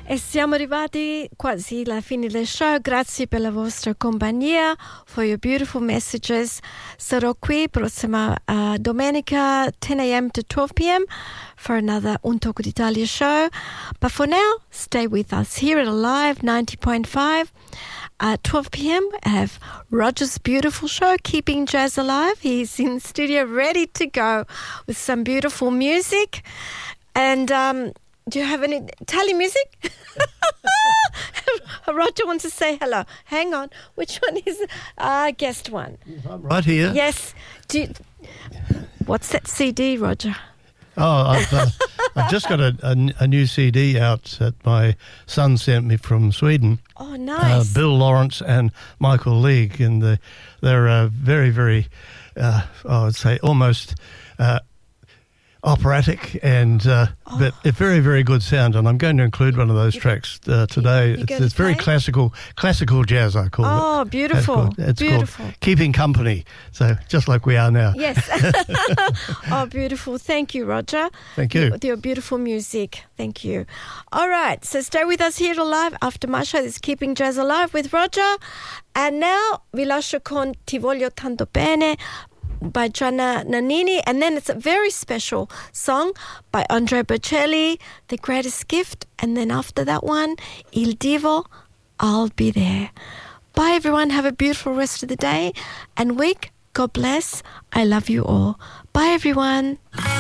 E siamo arrivati quasi alla fine del show. Grazie per la vostra compagnia, for your beautiful messages. Sarò qui prossima domenica 10 a.m. to 12 p.m. for another Un Tocco d'Italia show. But for now, stay with us here at Alive 90.5. At 12 p.m. I have Roger's beautiful show, Keeping Jazz Alive. He's in the studio ready to go with some beautiful music. And do you have any Italian music? Roger wants to say hello. Hang on. Which one is guest one? I'm right here. Yes. What's that CD, Roger? Oh, I've just got a new CD out that my son sent me from Sweden. Oh, nice. Bill Lawrence and Michael League, and they're very, very, I would say, almost operatic and but a very, very good sound, and I'm going to include one of those tracks today. It's very classical jazz, I call it. Oh, beautiful. It's beautiful. called Keeping Company, so just like we are now. Yes. Oh, beautiful. Thank you, Roger. Thank you. Your beautiful music. Thank you. All right, so stay with us here live after my show. This is Keeping Jazz Alive with Roger. And now vi lascio con Ti voglio tanto bene by Gianna Nannini, and then it's a very special song by Andrea Bocelli, The Greatest Gift, and then after that one, Il Divo, I'll Be There. Bye everyone, have a beautiful rest of the day and week. God bless. I love you all. Bye everyone.